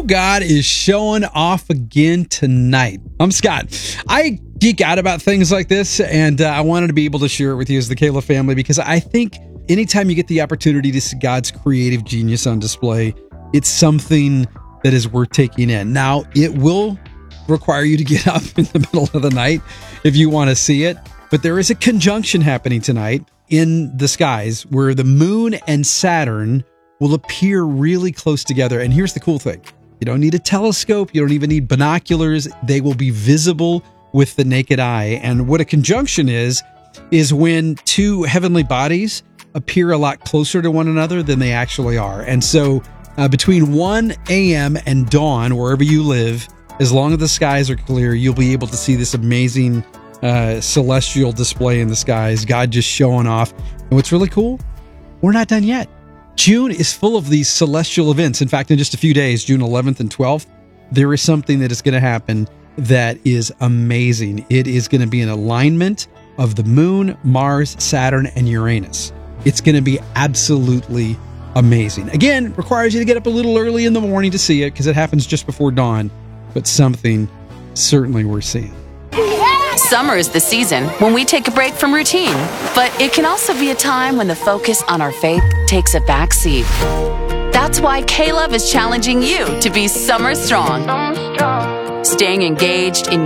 Woo, God is showing off again tonight. I'm Scott. I geek out about things like this, and I wanted to be able to share it with you as the Kayla family, because I think anytime you get the opportunity to see God's creative genius on display, it's something that is worth taking in. Now, it will require you to get up in the middle of the night if you want to see it, but there is a conjunction happening tonight in the skies where the moon and Saturn will appear really close together. And here's the cool thing. You don't need a telescope. You don't even need binoculars. They will be visible with the naked eye. And what a conjunction is when two heavenly bodies appear a lot closer to one another than they actually are. And so between 1 a.m. and dawn, wherever you live, as long as the skies are clear, you'll be able to see this amazing celestial display in the skies, God just showing off. And what's really cool, we're not done yet. June is full of these celestial events. In fact, in just a few days, June 11th and 12th, there is something that is going to happen that is amazing. It is going to be an alignment of the moon, Mars, Saturn, and Uranus. It's going to be absolutely amazing. Again, requires you to get up a little early in the morning to see it because it happens just before dawn, but something certainly worth seeing. Summer is the season when we take a break from routine, but it can also be a time when the focus on our faith takes a back seat. That's why K-Love is challenging you to be summer strong. Staying engaged in